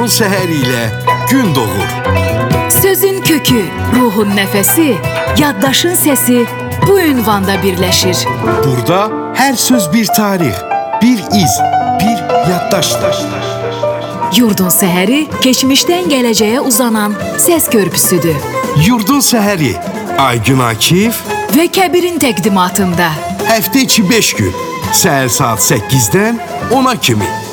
Yurdun səhəri ilə gün doğur. Sözün kökü, ruhun nəfəsi, yaddaşın səsi bu ünvanda birləşir. Burada hər söz bir tarix, bir iz, bir yaddaşdır. Yurdun səhəri keçmişdən gələcəyə uzanan səs körpüsüdür. Yurdun səhəri Aygün Akif Və Kəbirin təqdimatında. həftə içi 5 gün, səhər saat 8-dən 10-a kimi.